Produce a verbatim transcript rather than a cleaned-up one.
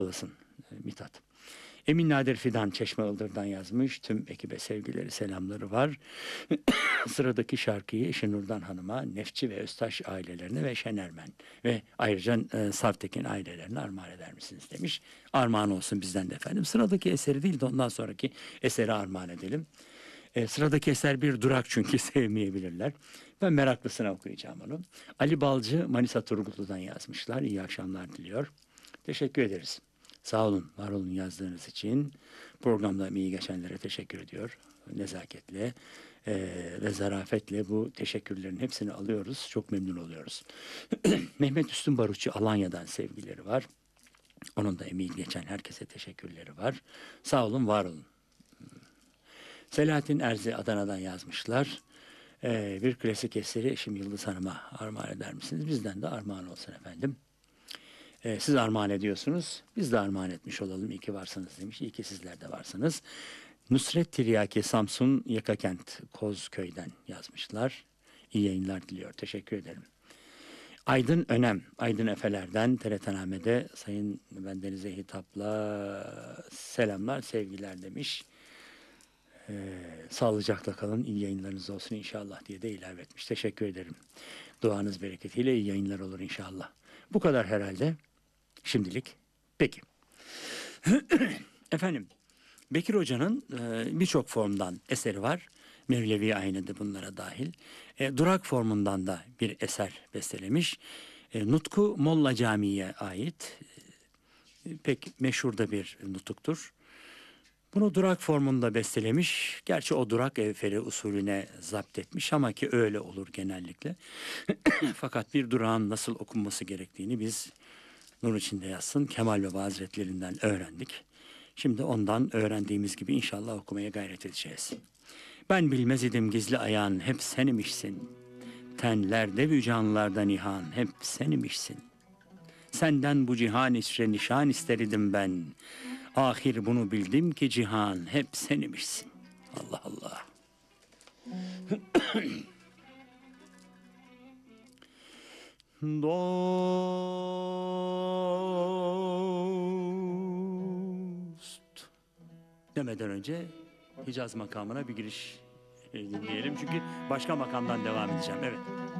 Olasın e, Mithat. Emin Nadir Fidan Çeşme Ildır'dan yazmış. Tüm ekibe sevgileri, selamları var. Sıradaki şarkıyı Eşi Nurdan Hanım'a, Nefçi ve Öztaş ailelerine ve Şenermen ve ayrıca e, Savtekin ailelerine armağan eder misiniz demiş. Armağan olsun bizden de efendim. Sıradaki eseri değil de ondan sonraki eseri armağan edelim. E, sıradaki eser bir durak çünkü sevmeyebilirler. Ben meraklısına okuyacağım onu. Ali Balcı Manisa Turgutlu'dan yazmışlar. İyi akşamlar diliyor. Teşekkür ederiz. Sağ olun, var olun yazdığınız için. Programda iyi geçenlere teşekkür ediyor. Nezaketle e, ve zarafetle bu teşekkürlerin hepsini alıyoruz. Çok memnun oluyoruz. Mehmet Üstün Barutçu Alanya'dan sevgileri var. Onun da emeği geçen herkese teşekkürleri var. Sağ olun, var olun. Selahattin Erzi Adana'dan yazmışlar. Ee, bir klasik eseri eşim Yıldız Hanım'a armağan eder misiniz? Bizden de armağan olsun efendim. Ee, siz armağan ediyorsunuz. Biz de armağan etmiş olalım. İyi ki varsınız demiş. İyi ki sizler de varsınız. Nusret Tiryaki Samsun Yakakent Kozköy'den yazmışlar. İyi yayınlar diliyor. Teşekkür ederim. Aydın Önem, Aydın Efeler'den T R T Name'de Sayın bendenize hitapla selamlar, sevgiler demiş. Ee, sağlıcakla kalın, iyi yayınlarınız olsun inşallah diye de ilave etmiş. Teşekkür ederim. Duanız bereketiyle iyi yayınlar olur inşallah. Bu kadar herhalde şimdilik. Peki. Efendim, Bekir Hoca'nın e, birçok formdan eseri var. Mevlevi aynı bunlara dahil. E, durak formundan da bir eser bestelemiş. E, Nutku Molla Camii'ye ait. E, pek meşhur da bir nutuktur. Bunu durak formunda bestelemiş. Gerçi o durak evferi usulüne zapt etmiş ama ki öyle olur genellikle. Fakat bir durağın nasıl okunması gerektiğini biz nur içinde yazsın Kemal Baba Hazretlerinden öğrendik. Şimdi ondan öğrendiğimiz gibi inşallah okumaya gayret edeceğiz. Ben bilmez idim gizli ayağın hep sen imişsin. Tenlerde ve canlılarda nihan hep sen imişsin. Senden bu cihan isre nişan ister ben. Ahir bunu bildim ki cihan hep sen imişsin. Allah Allah. Dost demeden önce Hicaz makamına bir giriş dinleyelim. Çünkü başka makamdan devam edeceğim. Evet.